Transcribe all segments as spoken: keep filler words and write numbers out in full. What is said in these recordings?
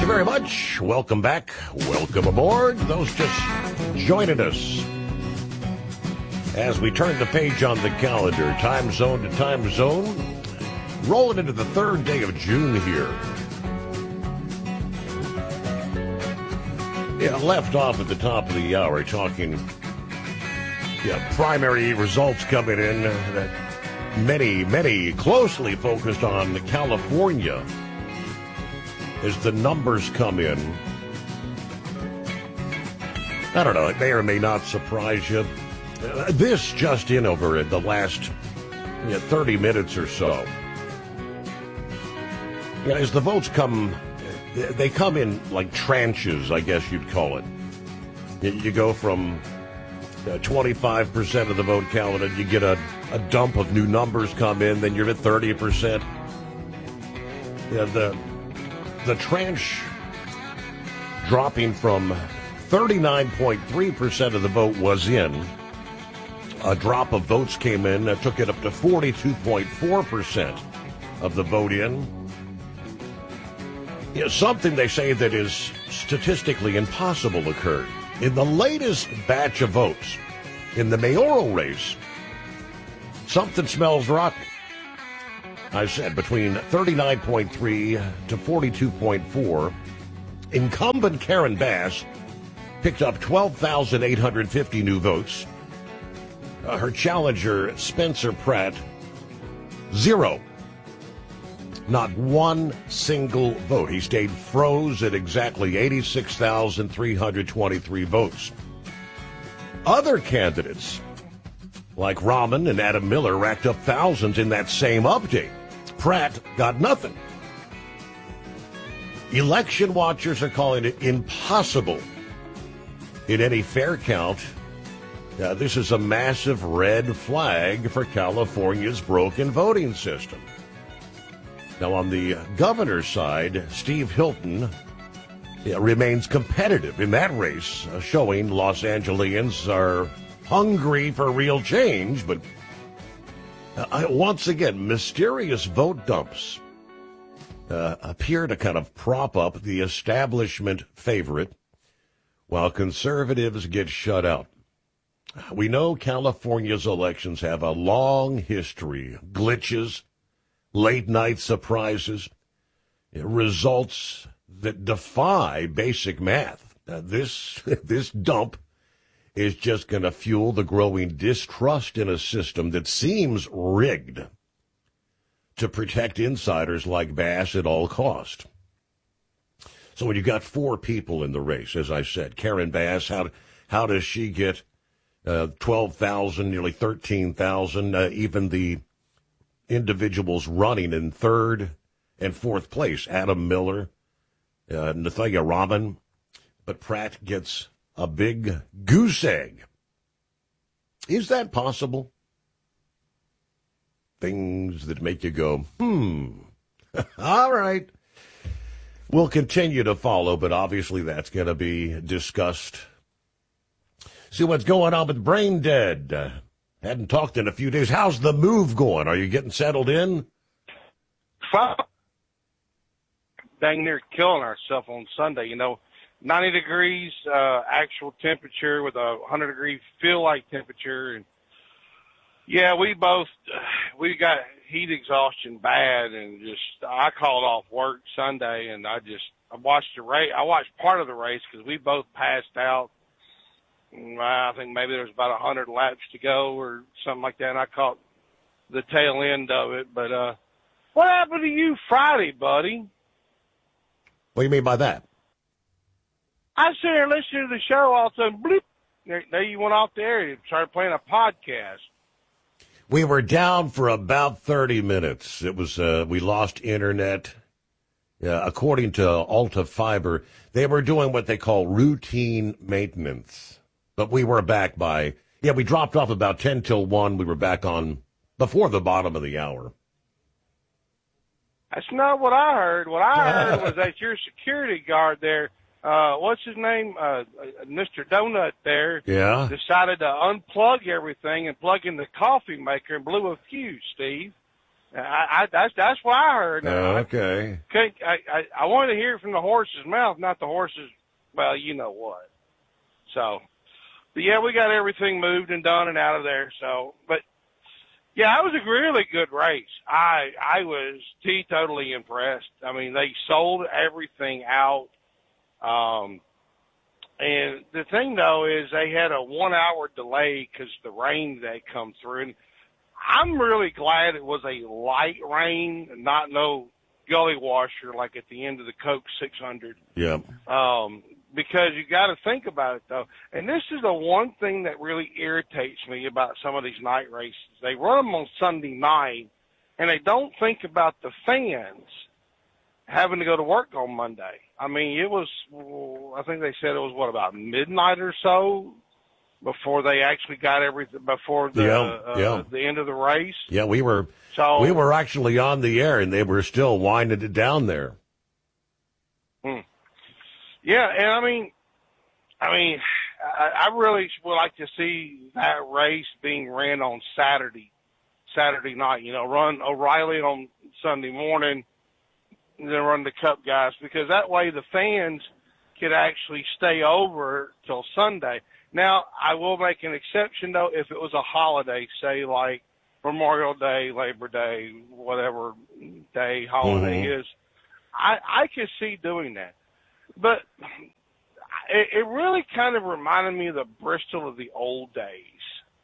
you very much. Welcome back. Welcome aboard. Those just joining us as we turn the page on the calendar, time zone to time zone, rolling into the third day of June here. Yeah, left off at the top of the hour talking, yeah, primary results coming in that many, many closely focused on California as the numbers come in. I don't know, it may or may not surprise you. Uh, this just in over the last you know, thirty minutes or so. You know, as the votes come, they come in like tranches, I guess you'd call it. You go from uh, twenty-five percent of the vote counted, you get a, a dump of new numbers come in, then you're at thirty percent. Yeah, the, the tranche dropping from thirty-nine point three percent of the vote was in. A drop of votes came in that took it up to forty-two point four percent of the vote in. You know, something they say that is statistically impossible occurred. In the latest batch of votes, in the mayoral race, something smells rotten. I said between thirty-nine point three to forty-two point four, incumbent Karen Bass picked up twelve thousand eight hundred fifty new votes. Uh, her challenger, Spencer Pratt, zero. Not one single vote. He stayed froze at exactly eighty-six thousand three hundred twenty-three votes. Other candidates, like Rahman and Adam Miller, racked up thousands in that same update. Pratt got nothing. Election watchers are calling it impossible. In any fair count, uh, this is a massive red flag for California's broken voting system. Now, on the governor's side, Steve Hilton uh, remains competitive in that race, uh, showing Los Angeles are hungry for real change. But uh, once again, mysterious vote dumps uh, appear to kind of prop up the establishment favorite, while conservatives get shut out. We know California's elections have a long history, glitches, late-night surprises, results that defy basic math. Now, this, this dump is just going to fuel the growing distrust in a system that seems rigged to protect insiders like Bass at all cost. So when you've got four people in the race, as I said, Karen Bass, how, how does she get uh, twelve thousand, nearly thirteen thousand, uh, even the individuals running in third and fourth place, Adam Miller, uh, Nathaniel Rahman, but Pratt gets a big goose egg. Is that possible? Things that make you go, hmm. All right. We'll continue to follow, but obviously that's going to be discussed. See what's going on with Brain Dead. Uh, hadn't talked in a few days. How's the move going? Are you getting settled in? Dang near killing ourselves on Sunday. You know, ninety degrees uh, actual temperature with a one hundred degree feel-like temperature. And yeah, we both, we got heat exhaustion bad, and just, I called off work Sunday, and I just, I watched the race. I watched part of the race because we both passed out. I think maybe there was about a hundred laps to go or something like that, and I caught the tail end of it. But uh, what happened to you Friday, buddy? What do you mean by that? I was sitting there listening to the show, all of a sudden, bloop, there, there you went off the air and started playing a podcast. We were down for about thirty minutes. It was, uh, we lost internet. Uh, according to Alta Fiber, they were doing what they call routine maintenance. But we were back by, yeah, we dropped off about ten till one. We were back on before the bottom of the hour. That's not what I heard. What I heard was that your security guard there, uh, what's his name, uh, Mister Donut there, yeah, decided to unplug everything and plug in the coffee maker and blew a fuse, Steve. I, I that's that's what I heard. Uh, I, okay. I, I I wanted to hear it from the horse's mouth, not the horse's. Well, you know what. So, but yeah, we got everything moved and done and out of there. So, but yeah, it was a really good race. I I was teetotally impressed. I mean, they sold everything out. Um, and the thing though is they had a one hour delay because the rain that come through. And I'm really glad it was a light rain, not no gully washer like at the end of the Coke six hundred. Yeah. Um, because you got to think about it though, and this is the one thing that really irritates me about some of these night races. They run them on Sunday night, and they don't think about the fans having to go to work on Monday. I mean, it was, I think they said it was what, about midnight or so before they actually got everything, before the Yeah, uh, yeah. the end of the race. Yeah, we were So we were actually on the air, and they were still winding it down there. Hmm. Yeah, and I mean, I mean, I, I really would like to see that race being ran on Saturday, Saturday night. You know, run O'Reilly on Sunday morning, and then run the Cup guys, because that way the fans could actually stay over till Sunday. Now, I will make an exception though if it was a holiday, say like Memorial Day, Labor Day, whatever day holiday Mm-hmm. is. I I could see doing that. But it, it really kind of reminded me of the Bristol of the old days,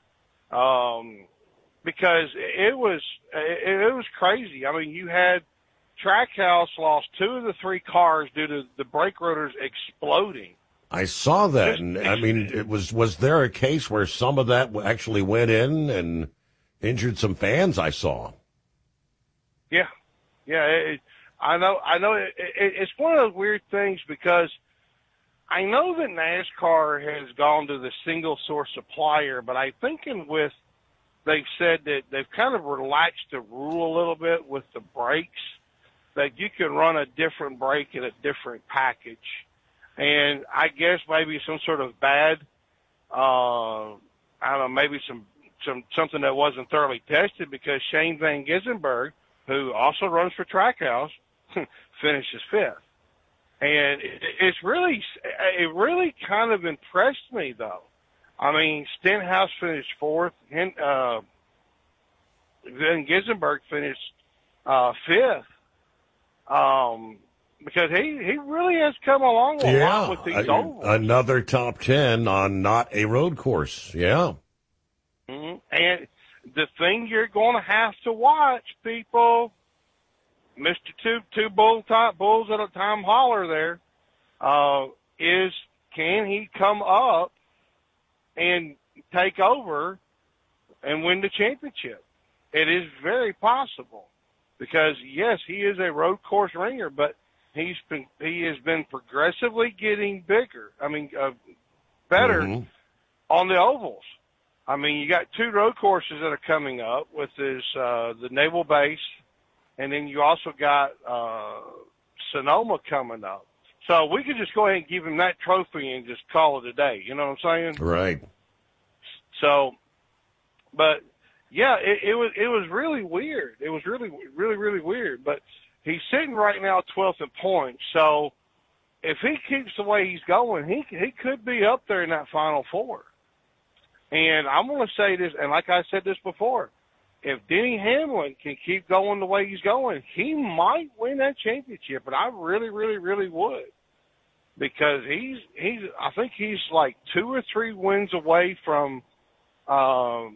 um, because it was it, it was crazy. I mean, you had Trackhouse lost two of the three cars due to the brake rotors exploding. I saw that, Just and I mean, it was was there a case where some of that actually went in and injured some fans? I saw. Yeah, yeah. It, I know. I know. It, it, it's one of those weird things because I know that NASCAR has gone to the single source supplier, but I'm thinking with they've said that they've kind of relaxed the rule a little bit with the brakes, that you can run a different brake in a different package. And I guess maybe some sort of bad, uh, I don't know, maybe some, some something that wasn't thoroughly tested, because Shane Van Gissenberg, who also runs for Trackhouse, finishes fifth. And it, it's really, it really kind of impressed me though. I mean, Stenhouse finished fourth, and, uh, Van Gissenberg finished, uh, fifth. Um, because he, he really has come along a Yeah, lot with these I- ovals. another top ten on not a road course. Yeah. Mm-hmm. And the thing you're going to have to watch, people, Mister Two Two Bull Top Bulls at a Time Holler there, uh, is can he come up and take over and win the championship? It is very possible, because yes, he is a road course ringer, but he's been he has been progressively getting bigger. I mean, uh, better Mhm. on the ovals. I mean, you got two road courses that are coming up with this uh, the Naval Base. And then you also got uh, Sonoma coming up. So we could just go ahead and give him that trophy and just call it a day. You know what I'm saying? Right. So, but yeah, it, it was it was really weird. It was really, really, really weird. But he's sitting right now twelfth in points. So if he keeps the way he's going, he he could be up there in that Final Four. And I'm going to say this, and like I said this before, if Denny Hamlin can keep going the way he's going, he might win that championship. But I really, really, really would, because he's he's. I think he's like two or three wins away from um,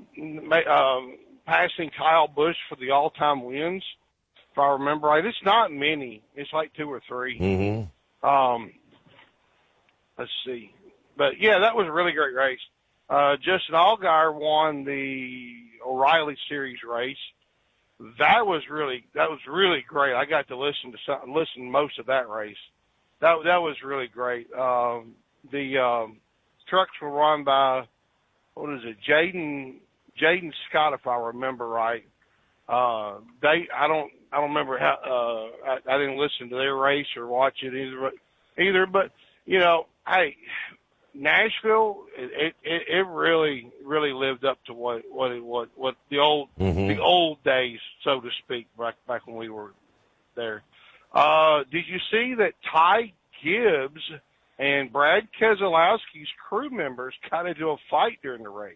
um, passing Kyle Busch for the all-time wins. If I remember right, it's not many. It's like two or three. Mm-hmm. Um, let's see, but yeah, that was a really great race. Uh, Justin Allgaier won the O'Reilly Series race. That was really, that was really great. I got to listen to some, listen to most of that race. That, that was really great. Um, the, um, trucks were run by, what is it? Jaden, Jaden Scott, if I remember right. Uh, they, I don't, I don't remember how, uh, I, I didn't listen to their race or watch it either, either, but you know, hey, Nashville, it, it it really really lived up to what what it what what the old Mm-hmm. the old days, so to speak, back back when we were there. Uh, did you see that Ty Gibbs and Brad Keselowski's crew members got into a fight during the race?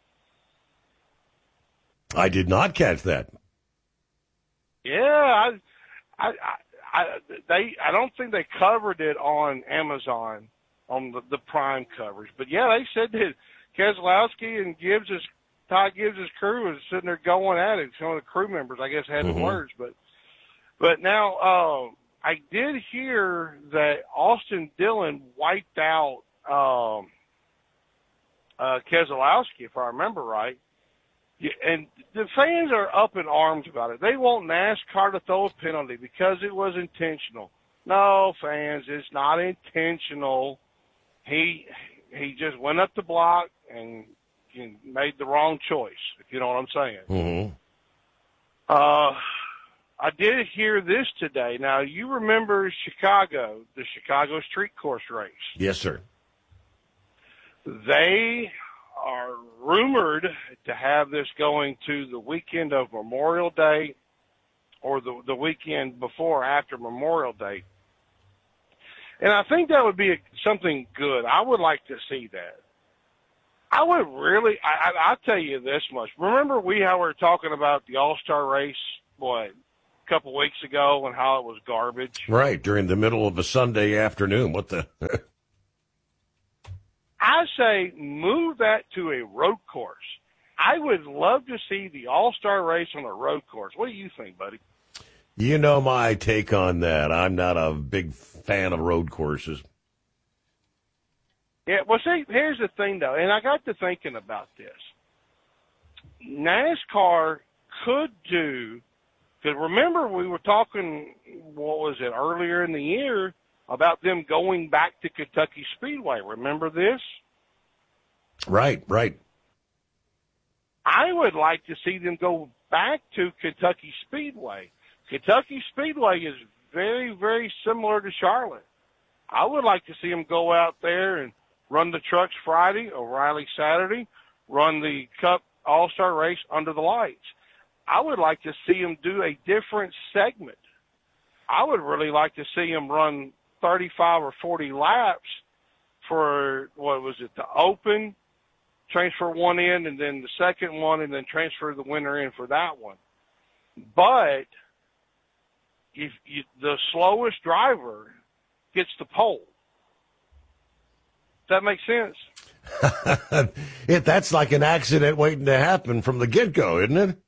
I did not catch that. Yeah, I, I, I, I they I don't think they covered it on Amazon on the, the Prime coverage, but yeah, they said that Keselowski and Gibbs's Ty Gibbs's crew was sitting there going at it. Some of the crew members, I guess, had Mm-hmm. the words, but. But now, uh, I did hear that Austin Dillon wiped out um, uh, Keselowski, if I remember right. Yeah, and the fans are up in arms about it. They want NASCAR to throw a penalty because it was intentional. No, fans, it's not intentional. He he just went up the block and, and made the wrong choice, if you know what I'm saying. Mm-hmm. Uh I did hear this today. Now, you remember Chicago, the Chicago Street Course race. Yes, sir. They are rumored to have this going to the weekend of Memorial Day or the, the weekend before or after Memorial Day. And I think that would be a, something good. I would like to see that. I would really, I, I, I'll tell you this much. Remember we how we were talking about the All-Star race, what, couple weeks ago and how it was garbage. Right, during the middle of a Sunday afternoon. What the? I say move that to a road course. I would love to see the All-Star race on a road course. What do you think, buddy? You know my take on that. I'm not a big fan of road courses. Yeah, well, see, here's the thing, though, and I got to thinking about this. NASCAR could do. Because remember, we were talking, what was it, earlier in the year about them going back to Kentucky Speedway. Remember this? Right, right. I would like to see them go back to Kentucky Speedway. Kentucky Speedway is very, very similar to Charlotte. I would like to see them go out there and run the trucks Friday, O'Reilly Saturday, run the Cup All-Star race under the lights. I would like to see them do a different segment. I would really like to see them run thirty-five or forty laps for, what was it, the Open, transfer one in, and then the second one, and then transfer the winner in for that one. But if you, the slowest driver gets the pole. Does that make sense? it, that's like an accident waiting to happen from the get-go, isn't it?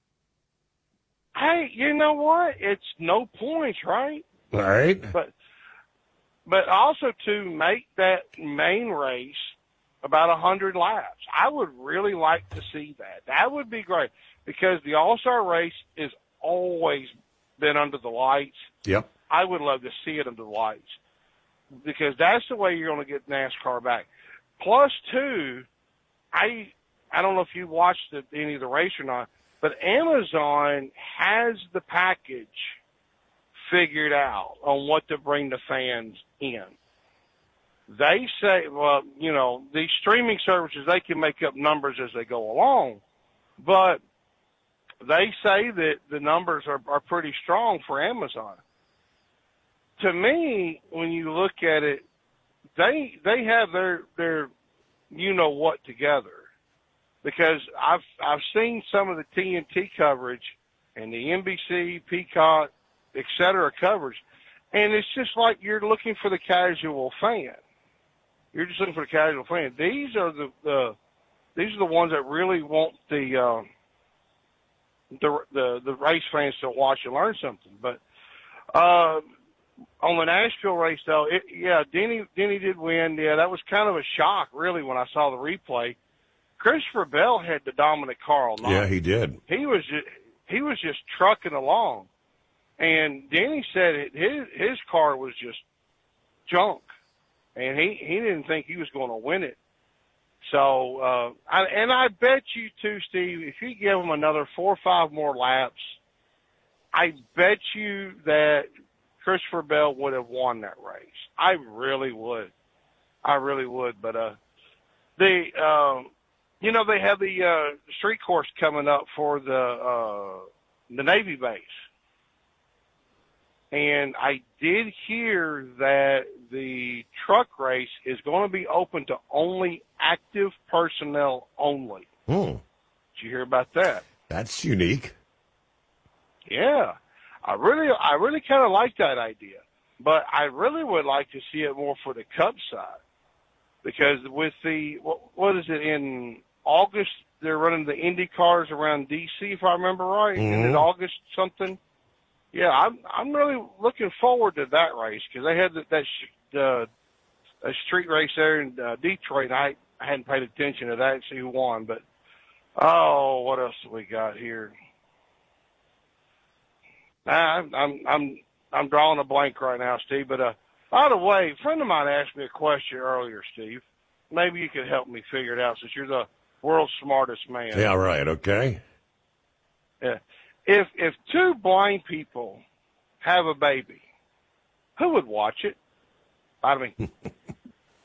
Hey, you know what? It's no points, right? All right. But but also to make that main race about a hundred laps. I would really like to see that. That would be great because the All-Star race is always been under the lights. Yep. I would love to see it under the lights because that's the way you're going to get NASCAR back. Plus, two, I I don't know if you watched the, any of the race or not, but Amazon has the package figured out on what to bring the fans in. They say, well, you know, these streaming services, they can make up numbers as they go along, but they say that the numbers are, are pretty strong for Amazon. To me, when you look at it, they they have their their you know what together. Because I've I've seen some of the T N T coverage and the N B C, Peacock, et cetera coverage, and it's just like you're looking for the casual fan. You're just looking for the casual fan. These are the, the these are the ones that really want the uh, the the the race fans to watch and learn something. But uh, on the Nashville race, though, it, yeah, Denny Denny did win. Yeah, that was kind of a shock, really, when I saw the replay. Christopher Bell had the dominant car all night. Yeah, he did. He was just, he was just trucking along, and Denny said it, his his car was just junk, and he he didn't think he was going to win it. So, uh, I, and I bet you too, Steve, if you give him another four or five more laps, I bet you that Christopher Bell would have won that race. I really would. I really would, but uh. the um, you know, they have the uh, street course coming up for the uh, the Navy base, and I did hear that the truck race is going to be open to only active personnel only. Hmm. Did you hear about that? That's unique. Yeah, I really, I really kind of like that idea, but I really would like to see it more for the Cup side, because with the what, what is it in August? They're running the Indy cars around D C, if I remember right, Mm-hmm. and in August something. Yeah, I'm I'm really looking forward to that race, because they had that that sh- uh, a street race there in uh, Detroit. And I, I hadn't paid attention to that and see who won, but oh, what else do we got here? Nah, I'm I'm I'm I'm drawing a blank right now, Steve. But uh, by the way, a friend of mine asked me a question earlier, Steve. Maybe you could help me figure it out, since you're the world's smartest man. Yeah, right. Okay. Yeah. If if two blind people have a baby, who would watch it? I mean,